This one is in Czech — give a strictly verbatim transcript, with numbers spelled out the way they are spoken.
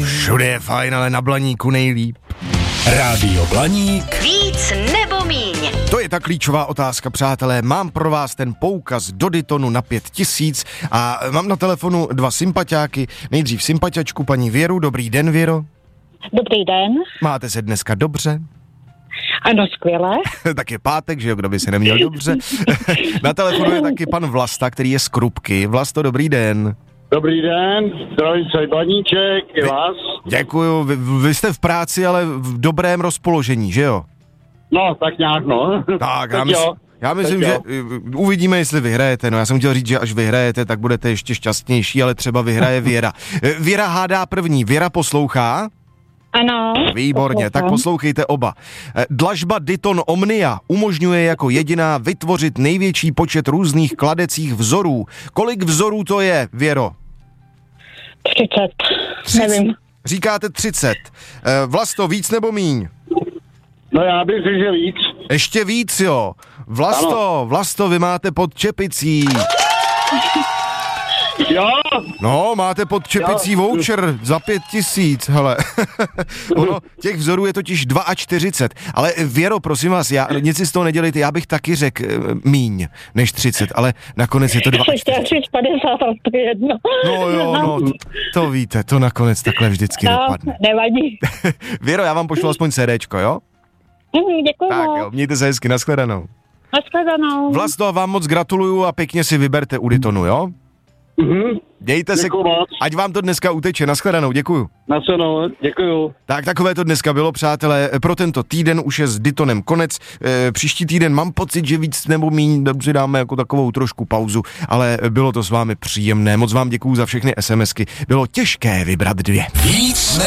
Všude je fajn, ale na Blaníku nejlíp. Rádio Blaník. Víc nebo míň? To je ta klíčová otázka, přátelé. Mám pro vás ten poukaz do Dytonu na pět tisíc a mám na telefonu dva sympatiáky. Nejdřív sympatiačku paní Věru. Dobrý den, Věro. Dobrý den. Máte se dneska dobře? Ano, skvěle. Tak je pátek, že jo, kdo by se neměl dobře. Na telefonu je taky pan Vlasta, který je z Krupky. Vlasto, dobrý den. Dobrý den, zdravím se Blaníček, i vás. Děkuju, vy, vy jste v práci, ale v dobrém rozpoložení, že jo? No, tak nějak, no. Tak, já, Tak mysl, jo. já myslím, Tak že jo. uh, uvidíme, jestli vyhrajete. No, já jsem chtěl říct, že až vyhrajete, tak budete ještě šťastnější, ale třeba vyhraje Věra. Eh, Věra hádá první. Věra poslouchá? Ano. Výborně, poslouchám. tak poslouchejte oba. Eh, Dlažba Dyton Omnia umožňuje jako jediná vytvořit největší počet různých kladecích vzorů. Kolik vzorů to je, Věro? třicet. Nevím. Říkáte třicet. Eh, Vlasto, víc nebo míň? No já bych řekl, že víc. Ještě víc, jo. Vlasto, Ano. Vlasto, vy máte pod čepicí. Jo, No, máte pod čepicí Jo. voucher za pět tisíc, hele. Ono, těch vzorů je totiž čtyřicet dva. Ale Věro, prosím vás, já, nic si z toho nedělejte, já bych taky řekl eh, míň než třicet, ale nakonec je to Chtěla čtyřicet dva. říct padesát, ale to je jedno. No jo, no, to, to víte, to nakonec takhle vždycky No, dopadne. nevadí. Věro, já vám pošlu aspoň CDčko, jo? Mhm, děkuju. Tak jo, mějte se hezky, nashledanou. Nashledanou. Vlasto, vám moc gratuluju a pěkně si vyberte u Dytonu, jo? mhm. Mějte se, Děkuju moc. ať vám to dneska uteče, nashledanou, děkuju. Na shledanou, děkuju. Tak takové to dneska bylo, přátelé, pro tento týden už je s Dytonem konec, e, příští týden mám pocit, že víc nebo míň dobře dáme jako takovou trošku pauzu, ale bylo to s vámi příjemné, moc vám děkuju za všechny SMSky, bylo těžké vybrat dvě. Víc